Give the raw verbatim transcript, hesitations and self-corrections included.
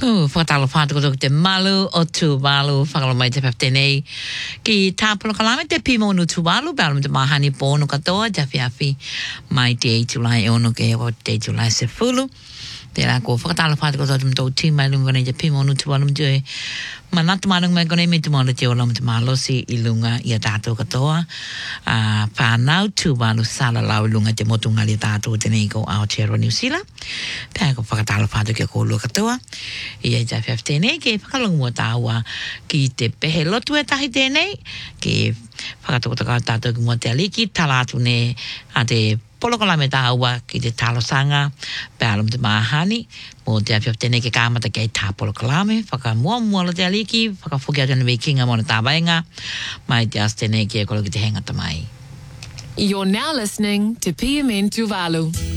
Oh, whakatalo whātako tōku te malu o Tuvalu, whakalo mai te peftenei. Ki tāpolo kalame te pimonu Tuvalu, bālam te mahani pōno katoa, jawhi awhi mai te Julai e ono ke o te Julai se fulu. Tērā ko whakatalo whātako tōku tō tīmai lunga nei te pimonu Tuvalu mtue. Manata marunga mai konei me tumona te olam te malosi i lunga i a tātou katoa. Uh, Pānau Tuvalu sala lau lunga te motungali a tātou tenei ko Aotearoa New Zealand. Pēra ko whakatalo whātako ke kōlua katoa. I e jawhi awhi tēnei ke whakalungu mua tāua ki te pehe lotu e tahi tēnei. Ke whakatoko taka tātou ki mua te aliki, talatu ne a te polokalame tāua ki te talosanga, pēram te mahani, mo te awhi tēnei ke kāmata kei tā polokalame, whaka mua mua lo te aliki, whaka whuki atu na kinga mona tā wainga, mai te as tēnei ke kolo ki te hengata mai. You're now listening to P M N Tuvalu.